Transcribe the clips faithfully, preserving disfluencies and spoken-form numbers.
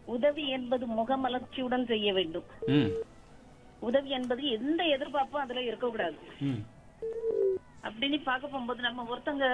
உதவி என்பது முகமலர்ச்சியுடன் செய்ய வேண்டும். ம் உதவி என்பது எந்த எதிர்பார்ப்பும் அதுல இருக்கக்கூடாது. ம் அப்படின்னு பார்க்க போகும்போது நம்ம ஒருத்தங்க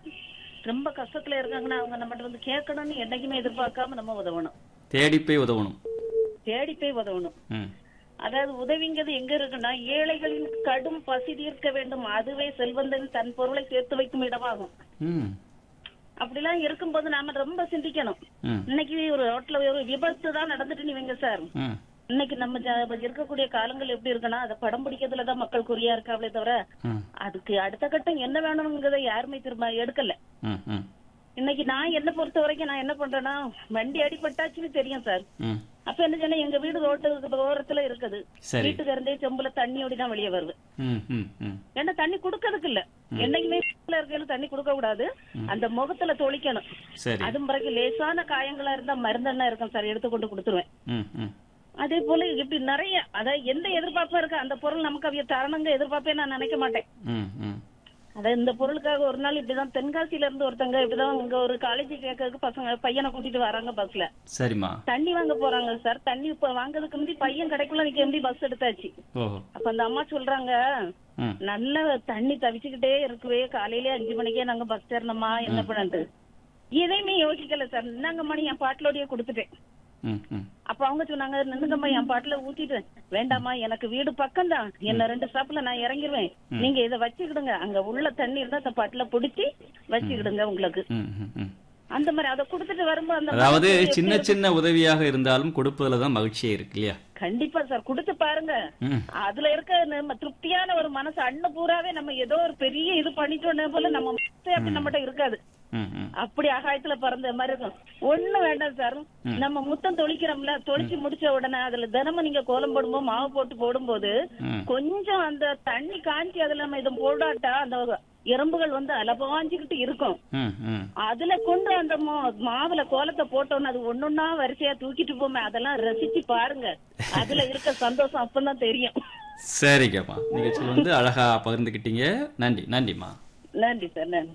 ரொம்ப கஷ்டத்துல இருக்காங்கன்னா அவங்க நம்மகிட்ட வந்து கேட்கணும்னு என்னைக்குமே எதிர்பார்க்காம நம்ம உதவணும். தேடி போய் உதவணும். தேடி போய் உதவணும். ம் அதாவது உதவிங்கிறது எங்க இருக்குன்னா ஏழைகளின் கடும் பசி தீர்க்க வேண்டும், அதுவே செல்வந்தன் தன் பொருளை சேர்த்து வைக்கும் இடமாகும். ம் அப்படிலாம் இருக்கும்போது நாம ரொம்ப சிந்திக்கணும். ம் இன்னைக்கு ஒரு ரோட்ல ஒரு விபத்து தான் நடந்துட்டு நீங்க சார், ம் இன்னைக்கு நம்ம ஜ- இருக்கக்கூடிய காலங்கள் எப்படி இருக்குன்னா அதை படம் பிடிக்கிறதுலதான் மக்கள் குறியா இருக்காங்களே தவிர ம் அதுக்கு அடுத்த கட்டம் என்ன வேணும்ங்கிறத யாருமே திரும்ப எடுக்கல. ம் ம் இன்னைக்கு நான் என்ன பொறுத்த வரைக்கும் நான் என்ன பண்றேன்னா வண்டி அடிபட்டாச்சுன்னு தெரியும் சார். ம் அப்ப என்ன சொன்னா எங்க வீடு ரோட்டு ஓரத்துல இருக்குது, சரி. வீட்டுக்கு இருந்தே செம்புல தண்ணியோட தான் வெளியே வருவேன். ம் ம் ம் ஏன்னா தண்ணி குடுக்கறதுக்கு இல்ல, என்னைக்குமே வீட்டுல இருக்கையில தண்ணி குடுக்க கூடாது, அந்த முகத்துல தொளிக்கணும். சரி. அதுவும் பிறகு லேசான காயங்களா இருந்தா மருந்தெண்ணா இருக்கும் சார், எடுத்து கொண்டு கொடுத்துருவேன். ம் ம் அதே போல இப்படி நிறைய அதாவது எந்த எதிர்பார்ப்பும் இருக்கு அந்த பொருள் நமக்கு அவைய தரணுங்க எதிர்பார்ப்பே நான் நினைக்க மாட்டேன். ம் ம் அதாவது இந்த பொருளுக்காக ஒரு நாள் இப்படிதான் தென்காசியில இருந்து ஒருத்தங்க இப்படிதான் இங்க ஒரு காலேஜ் கேட்கறதுக்கு பசங்க பையனை கூட்டிட்டு வராங்க பஸ்ல. சரிம்மா. தண்ணி வாங்க போறாங்க சார், தண்ணி இப்ப வாங்குறதுக்கு முந்தி பையன் கடைக்குள்ள நிக்க முந்தி பஸ் எடுத்தாச்சு. ஓஹோ. அப்ப அந்த அம்மா சொல்றாங்க, ம் நல்ல தண்ணி தவிச்சுக்கிட்டே இருக்குவே, காலையிலே அஞ்சு மணிக்கே நாங்க பஸ் ஏறணுமா என்ன பண்ணிட்டு எதையுமே யோசிக்கல சார், இந்தாங்க மணி என் பாட்டிலோடய கொடுத்துட்டேன். ம் ம் அப்ப அவங்க சொன்னாங்க, நின்னுங்கம்மா என் பாட்டுல ஊத்திட்டு, வேண்டாமா எனக்கு வீடு பக்கம் தான், என்ன ரெண்டு ஸ்டாப்ல நான் இறங்கிருவேன், நீங்க இதை வச்சுக்கிடுங்க, அங்க உள்ள தண்ணி இருந்தா அந்த பாட்டுல புடிச்சு வச்சுக்கிடுங்க உங்களுக்கு. ம் ம் ம் அந்த மாதிரி அதை கொடுத்துட்டு வரும்போது அந்த அதாவது மனசு சின்ன எப்படி சின்ன உதவியாக இருந்தாலும் கொடுப்பதுலதான் மகிழ்ச்சியே இருக்கு இல்லையா? கண்டிப்பா சார் கொடுத்து பாருங்க. ம் அதுல இருக்க நம்ம திருப்தியான ஒரு மனசு அண்ணன் பூராவே நம்ம ஏதோ ஒரு பெரிய இது பண்ணிட்டோம் போல நம்ம மனசே அப்படி நம்மகிட்ட இருக்காது. ம் ம் அப்படி ஆகாயத்துல பறந்த மாதிரி இருக்கும். ஒண்ணு வேண்டாம் சார், நம்ம முத்தம் தொளிக்கிறோம்ல, தொளிச்சு முடிச்ச உடனே அதுல தினமும் நீங்க கோலம் போடும்போது மாவு போட்டு போடும்போது ம் கொஞ்சம் அந்த தண்ணி காஞ்சி அதுல நம்ம இதை போடாட்டா அந்த எறும்புகள் வந்து அலபாஞ்சுக்கிட்டு இருக்கும். ம் ம் அதுல கொண்டு அந்த மா- மாவுல கோலத்தை போட்டோன்னு அது ஒன்னொன்னா வரிசையா தூக்கிட்டு போமே, அதெல்லாம் ரசிச்சு பாருங்க, அதுல இருக்க சந்தோஷம் அப்பதான் தெரியும். சரிங்கம்மா, நிகழ்ச்சியில் வந்து அழகா பகிர்ந்துக்கிட்டீங்க. நன்றி. நன்றிம்மா. நன்றி சார், நன்றி.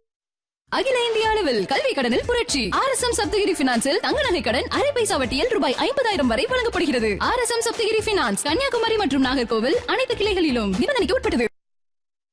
அகில இந்திய அளவில் கல்வி கடனில் புரட்சி. ஆர் எஸ் எம் சப்தகிரி பினான்சில் தங்க நகை கடன் அரை பைசா வட்டியில் ரூபாய் ஐம்பதாயிரம் வரை வழங்கப்படுகிறது. R S M Saptagiri finance Kanyakumari மற்றும் நாகர்கோவில் அனைத்து கிளைகளிலும் நிபந்தனைக்கு உட்பட்டது.